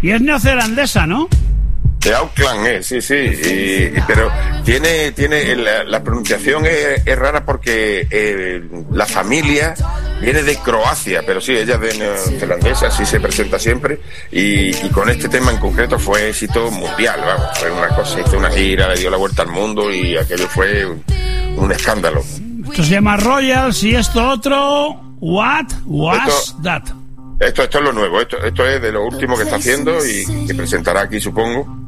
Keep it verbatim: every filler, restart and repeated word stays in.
Y es neozelandesa, ¿no? De Auckland, eh, sí, sí, y, y, pero tiene, tiene la, la pronunciación es, es rara porque eh, la familia viene de Croacia, pero sí, ella es de neozelandesa, así se presenta siempre, y, y con este tema en concreto fue éxito mundial, vamos, fue una cosa, hizo una gira, le dio la vuelta al mundo y aquello fue un, un escándalo. Esto se llama Royals y esto otro, What Was esto, That? Esto, esto es lo nuevo, esto, esto es de lo último que está haciendo y que presentará aquí, supongo.